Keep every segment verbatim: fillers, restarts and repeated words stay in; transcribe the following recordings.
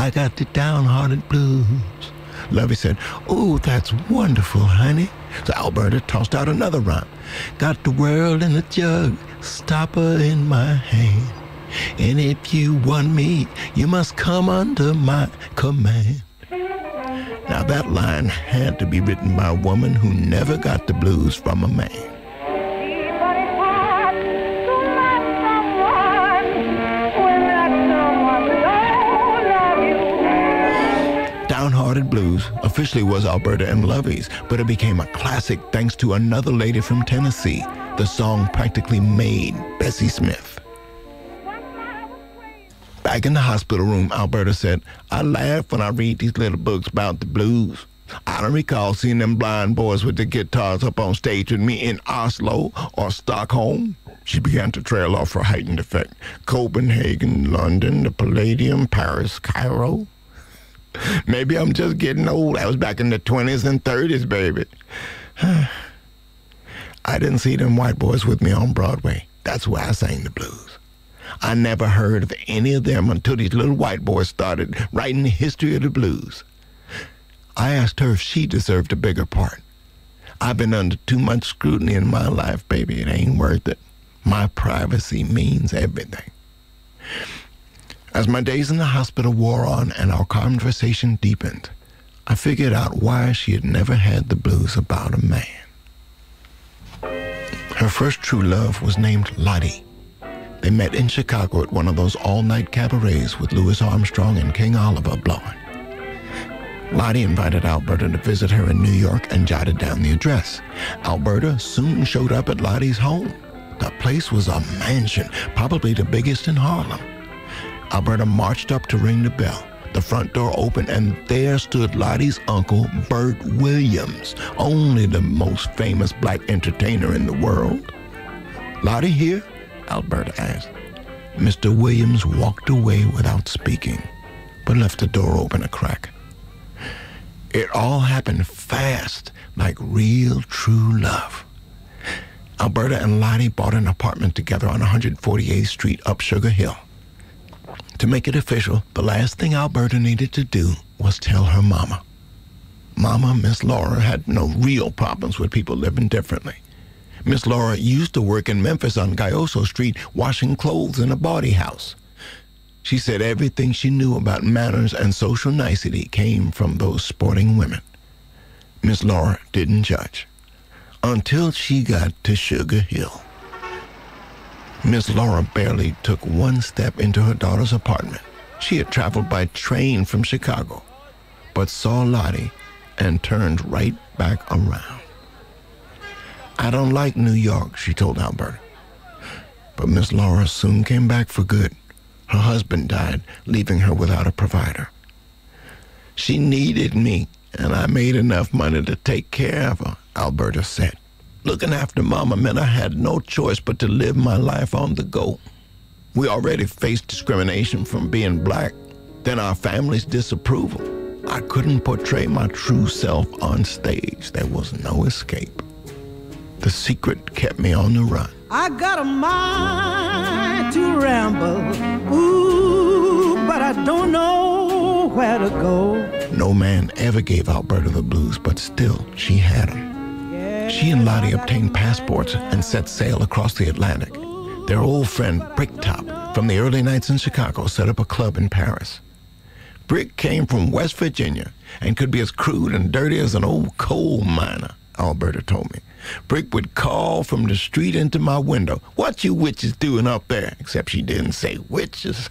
I got the downhearted blues. Lovey said, oh, that's wonderful, honey. So Alberta tossed out another rhyme. Got the world in a jug, stopper in my hand. And if you want me, you must come under my command. Now that line had to be written by a woman who never got the blues from a man. Downhearted Blues officially was Alberta and Lovey's, but it became a classic thanks to another lady from Tennessee. The song practically made Bessie Smith. Back in the hospital room, Alberta said, I laugh when I read these little books about the blues. I don't recall seeing them blind boys with the guitars up on stage with me in Oslo or Stockholm. She began to trail off for heightened effect. Copenhagen, London, the Palladium, Paris, Cairo. Maybe I'm just getting old. I was back in the twenties and thirties, baby. I didn't see them white boys with me on Broadway. That's where I sang the blues. I never heard of any of them until these little white boys started writing the history of the blues. I asked her if she deserved a bigger part. I've been under too much scrutiny in my life, baby. It ain't worth it. My privacy means everything. As my days in the hospital wore on and our conversation deepened, I figured out why she had never had the blues about a man. Her first true love was named Lottie. They met in Chicago at one of those all-night cabarets with Louis Armstrong and King Oliver blowing. Lottie invited Alberta to visit her in New York and jotted down the address. Alberta soon showed up at Lottie's home. The place was a mansion, probably the biggest in Harlem. Alberta marched up to ring the bell. The front door opened, and there stood Lottie's uncle, Bert Williams, only the most famous black entertainer in the world. Lottie here? Alberta asked. Mister Williams walked away without speaking, but left the door open a crack. It all happened fast, like real true love. Alberta and Lottie bought an apartment together on one hundred forty-eighth Street up Sugar Hill. To make it official, the last thing Alberta needed to do was tell her mama. Mama, Miss Laura, had no real problems with people living differently. Miss Laura used to work in Memphis on Gayoso Street washing clothes in a bawdy house. She said everything she knew about manners and social nicety came from those sporting women. Miss Laura didn't judge until she got to Sugar Hill. Miss Laura barely took one step into her daughter's apartment. She had traveled by train from Chicago, but saw Lottie and turned right back around. I don't like New York, she told Alberta. But Miss Laura soon came back for good. Her husband died, leaving her without a provider. She needed me, and I made enough money to take care of her, Alberta said. Looking after Mama meant I had no choice but to live my life on the go. We already faced discrimination from being black, then our family's disapproval. I couldn't portray my true self on stage. There was no escape. The secret kept me on the run. I got a mind to ramble, ooh, but I don't know where to go. No man ever gave Alberta the blues, but still, she had them. She and Lottie obtained passports and set sail across the Atlantic. Their old friend, Bricktop, from the early nights in Chicago, set up a club in Paris. Brick came from West Virginia and could be as crude and dirty as an old coal miner, Alberta told me. Brick would call from the street into my window, "What you witches doing up there?" Except she didn't say witches.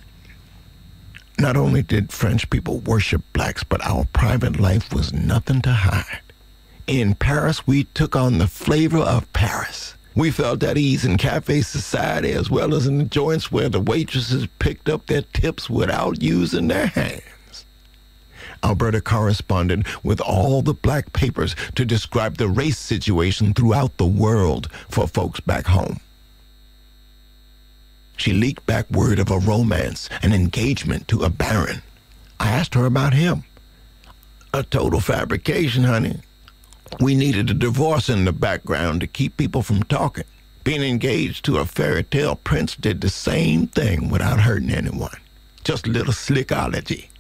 Not only did French people worship blacks, but our private life was nothing to hide. In Paris, we took on the flavor of Paris. We felt at ease in cafe society as well as in the joints where the waitresses picked up their tips without using their hands. Alberta corresponded with all the black papers to describe the race situation throughout the world for folks back home. She leaked back word of a romance, an engagement to a baron. I asked her about him. A total fabrication, honey. We needed a divorce in the background to keep people from talking. Being engaged to a fairy tale prince did the same thing without hurting anyone. Just a little slickology.